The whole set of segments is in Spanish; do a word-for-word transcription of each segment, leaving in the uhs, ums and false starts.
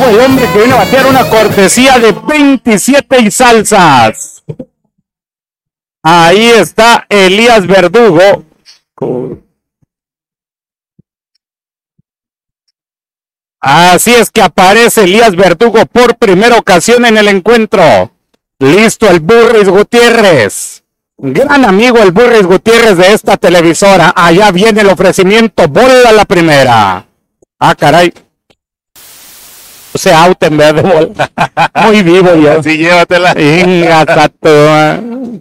fue el hombre que vino a batear una cortesía de veintisiete y salsas. Ahí está Elías Verdugo. Así es que aparece Elías Verdugo por primera ocasión en el encuentro. Listo el Burris Gutiérrez. Gran amigo el Burris Gutiérrez de esta televisora. Allá viene el ofrecimiento. Bola a la primera. Ah, caray. Se out en vez de bola. Muy vivo ya. Así llévatela. Venga, tato.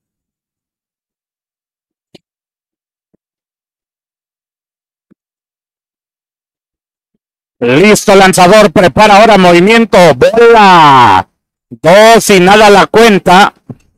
Listo, lanzador, prepara ahora movimiento, bola, dos y nada la cuenta.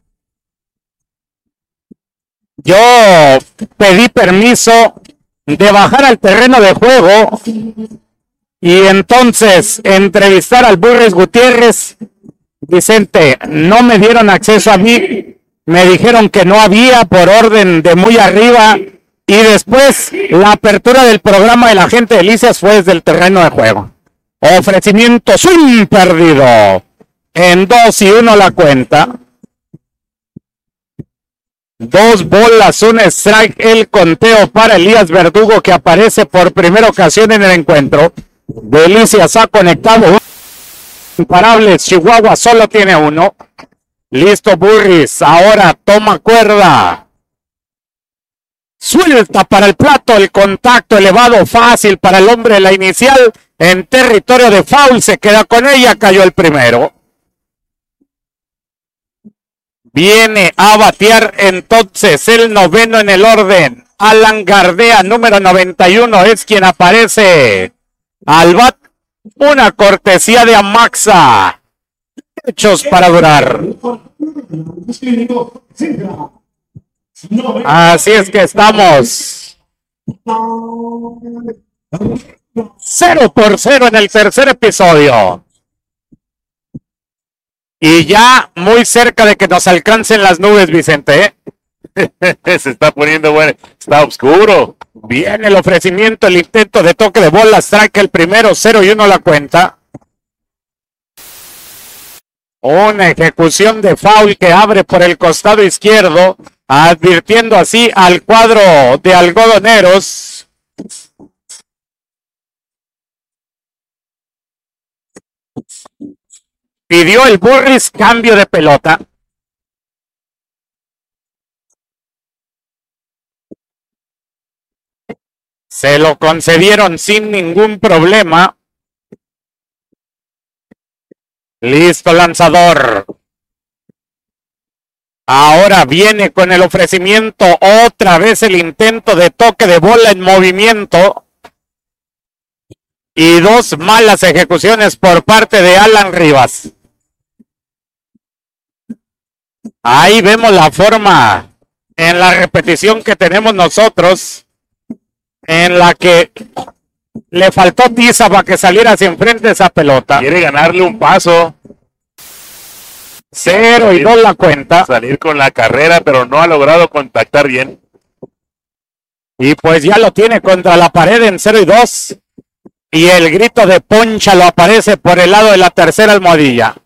Yo pedí permiso de bajar al terreno de juego y entonces entrevistar al Burris Gutiérrez. Vicente, no me dieron acceso a mí, me dijeron que no había por orden de muy arriba. Y después, la apertura del programa de la gente de Delicias fue desde el terreno de juego. Ofrecimiento swing perdido. En dos y uno la cuenta. Dos bolas, un strike, el conteo para Elías Verdugo, que aparece por primera ocasión en el encuentro. Delicias ha conectado. Imparables, Chihuahua solo tiene uno. Listo Burris, ahora toma cuerda. Suelta para el plato, el contacto elevado, fácil para el hombre de la inicial, en territorio de foul, se queda con ella, cayó el primero. Viene a batear entonces el noveno en el orden, Alan Gardea, número noventa y uno, es quien aparece al bat, una cortesía de Amaxa, hechos para durar. Así es que estamos cero por cero en el tercer episodio. Y ya muy cerca de que nos alcancen las nubes, Vicente. ¿eh? Se está poniendo bueno, está oscuro. Viene el ofrecimiento, el intento de toque de bola, strike el primero, cero y uno la cuenta. Una ejecución de foul que abre por el costado izquierdo, advirtiendo así al cuadro de algodoneros. Pidió el Burris cambio de pelota. Se lo concedieron sin ningún problema. Listo, lanzador. Ahora viene con el ofrecimiento, otra vez el intento de toque de bola en movimiento. Y dos malas ejecuciones por parte de Alan Rivas. Ahí vemos la forma en la repetición que tenemos nosotros, en la que le faltó tiza para que saliera hacia enfrente esa pelota. Quiere ganarle un paso. Cero y dos la cuenta. Salir con la carrera, pero no ha logrado contactar bien. Y pues ya lo tiene contra la pared en cero y dos. Y el grito de poncha lo aparece por el lado de la tercera almohadilla.